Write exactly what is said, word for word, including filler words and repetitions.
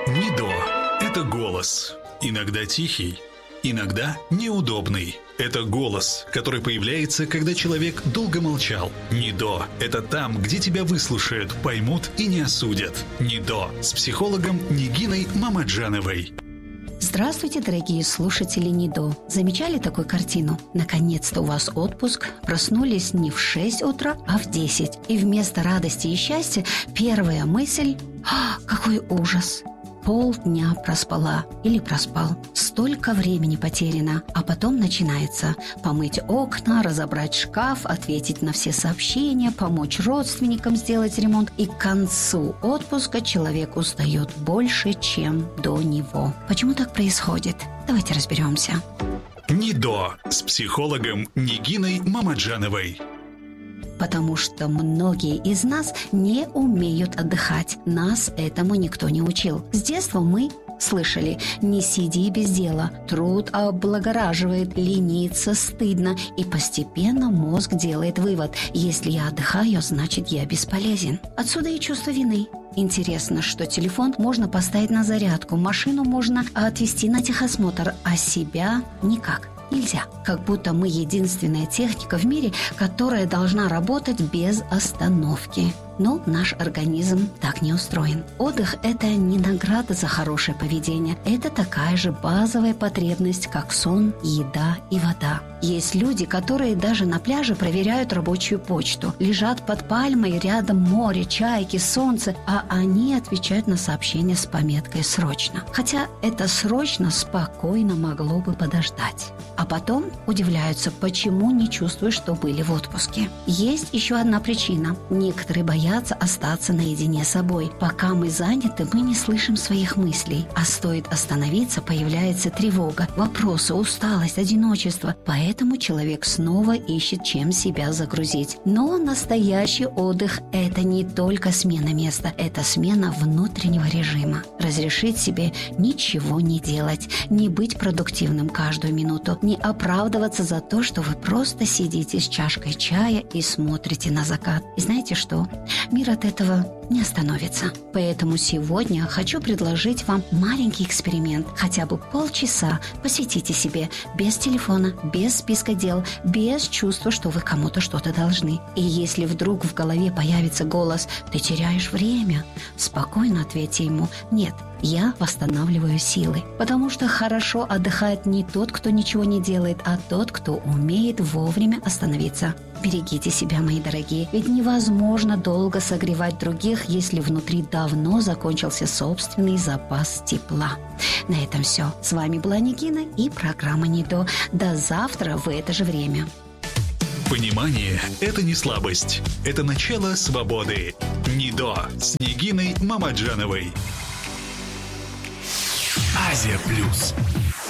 НИДО – это голос. Иногда тихий, иногда неудобный. Это голос, который появляется, когда человек долго молчал. НИДО – это там, где тебя выслушают, поймут и не осудят. НИДО с психологом Нигиной Мамаджановой. Здравствуйте, дорогие слушатели НИДО. Замечали такую картину? Наконец-то у вас отпуск, проснулись не в шесть утра, а в десять. И вместо радости и счастья первая мысль «А, какой ужас!» Полдня проспала или проспал. Столько времени потеряно. А потом начинается помыть окна, разобрать шкаф, ответить на все сообщения, помочь родственникам сделать ремонт. И к концу отпуска человек устает больше, чем до него. Почему так происходит? Давайте разберемся. НИДО с психологом Нигиной Мамаджановой. Потому что многие из нас не умеют отдыхать. Нас этому никто не учил. С детства мы слышали: не сиди без дела, труд облагораживает, лениться стыдно. И постепенно мозг делает вывод: если я отдыхаю, значит я бесполезен. Отсюда и чувство вины. Интересно, что телефон можно поставить на зарядку, машину можно отвезти на техосмотр, а себя никак. Нельзя. Как будто мы единственная техника в мире, которая должна работать без остановки. Но наш организм так не устроен. Отдых – это не награда за хорошее поведение. Это такая же базовая потребность, как сон, еда и вода. Есть люди, которые даже на пляже проверяют рабочую почту. Лежат под пальмой, рядом море, чайки, солнце, а они отвечают на сообщения с пометкой «срочно». Хотя это «срочно» спокойно могло бы подождать. А потом удивляются, почему не чувствуют, что были в отпуске. Есть еще одна причина. Некоторые боятся остаться наедине с собой. Пока мы заняты, мы не слышим своих мыслей. А стоит остановиться, появляется тревога, вопросы, усталость, одиночество. Поэтому человек снова ищет, чем себя загрузить. Но настоящий отдых – это не только смена места, это смена внутреннего режима. Разрешить себе ничего не делать, не быть продуктивным каждую минуту, не оправдываться за то, что вы просто сидите с чашкой чая и смотрите на закат. И знаете что? Мир от этого не остановится. Поэтому сегодня хочу предложить вам маленький эксперимент. Хотя бы полчаса посвятите себе без телефона, без списка дел, без чувства, что вы кому-то что-то должны. И если вдруг в голове появится голос «ты теряешь время», спокойно ответьте ему «нет, я восстанавливаю силы». Потому что хорошо отдыхает не тот, кто ничего не делает, а тот, кто умеет вовремя остановиться. Берегите себя, мои дорогие, ведь невозможно долго согревать других, если внутри давно закончился собственный запас тепла. На этом все. С вами была Нигина и программа НИДО. До завтра в это же время. Понимание – это не слабость. Это начало свободы. НИДО с Нигиной Мамаджановой. Азия Плюс.